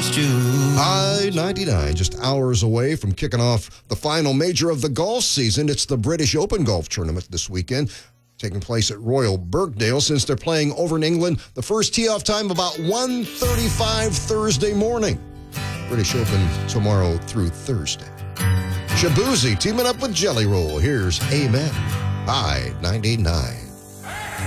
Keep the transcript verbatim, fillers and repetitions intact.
against you. I ninety-nine, just hours away from kicking off the final major of the golf season. It's the British Open Golf Tournament this weekend, taking place at Royal Birkdale. Since they're playing over in England, the first tee-off time about one thirty-five Thursday morning. British Open tomorrow through Thursday. Shaboozey teaming up with Jelly Roll. Here's Amen. I ninety-nine.